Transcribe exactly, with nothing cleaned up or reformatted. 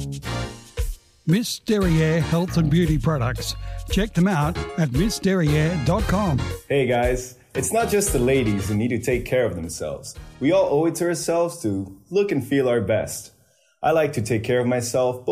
Miss Derriere Health and Beauty Products. Check them out at miss derriere dot com. Hey guys, it's not just the ladies who need to take care of themselves. We all owe it to ourselves to look and feel our best. I like to take care of myself